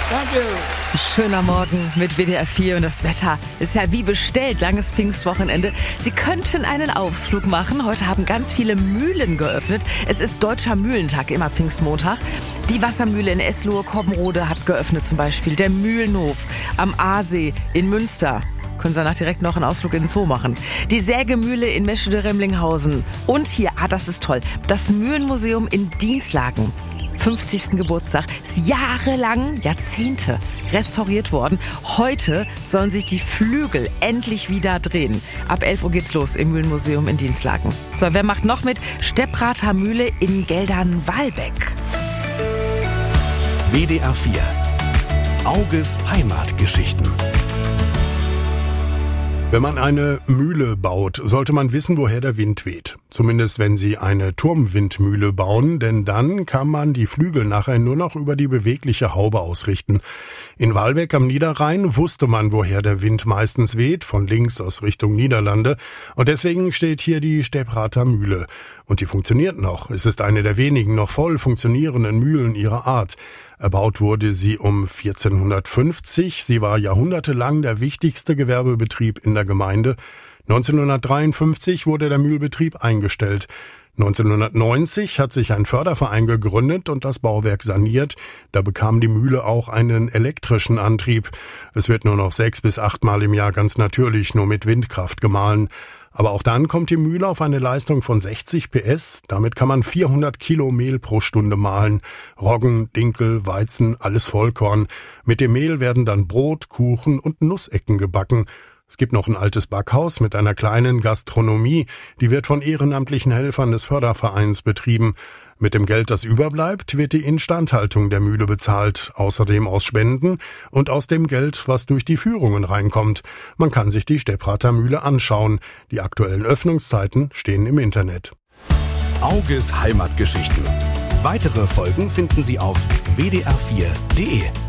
Danke. Es ist ein schöner Morgen mit WDR 4 und das Wetter ist ja wie bestellt. Langes Pfingstwochenende. Sie könnten einen Ausflug machen. Heute haben ganz viele Mühlen geöffnet. Es ist Deutscher Mühlentag, immer Pfingstmontag. Die Wassermühle in Eslohe-Kobbenrode hat geöffnet zum Beispiel. Der Mühlenhof am Aasee in Münster. Können Sie danach direkt noch einen Ausflug in den Zoo machen. Die Sägemühle in Meschede-Remlinghausen. Und hier, das ist toll, das Mühlenmuseum in Dinslaken. 50. Geburtstag, ist jahrelang, Jahrzehnte restauriert worden. Heute sollen sich die Flügel endlich wieder drehen. Ab 11 Uhr geht's los im Mühlenmuseum in Dinslaken. So, wer macht noch mit? Stepprater Mühle in Geldern-Walbeck. WDR 4. Auges Heimatgeschichten. Wenn man eine Mühle baut, sollte man wissen, woher der Wind weht. Zumindest wenn Sie eine Turmwindmühle bauen, denn dann kann man die Flügel nachher nur noch über die bewegliche Haube ausrichten. In Walbeck am Niederrhein wusste man, woher der Wind meistens weht, von links aus Richtung Niederlande. Und deswegen steht hier die Stepprater Mühle. Und die funktioniert noch. Es ist eine der wenigen noch voll funktionierenden Mühlen ihrer Art. Erbaut wurde sie um 1450. Sie war jahrhundertelang der wichtigste Gewerbebetrieb in der Gemeinde. 1953 wurde der Mühlbetrieb eingestellt. 1990 hat sich ein Förderverein gegründet und das Bauwerk saniert. Da bekam die Mühle auch einen elektrischen Antrieb. Es wird nur noch 6 bis 8 Mal im Jahr ganz natürlich nur mit Windkraft gemahlen. Aber auch dann kommt die Mühle auf eine Leistung von 60 PS. Damit kann man 400 Kilo Mehl pro Stunde mahlen. Roggen, Dinkel, Weizen, alles Vollkorn. Mit dem Mehl werden dann Brot, Kuchen und Nussecken gebacken. Es gibt noch ein altes Backhaus mit einer kleinen Gastronomie. Die wird von ehrenamtlichen Helfern des Fördervereins betrieben. Mit dem Geld, das überbleibt, wird die Instandhaltung der Mühle bezahlt, außerdem aus Spenden und aus dem Geld, was durch die Führungen reinkommt. Man kann sich die Stepprater Mühle anschauen. Die aktuellen Öffnungszeiten stehen im Internet. Auges Heimatgeschichten. Weitere Folgen finden Sie auf wdr4.de.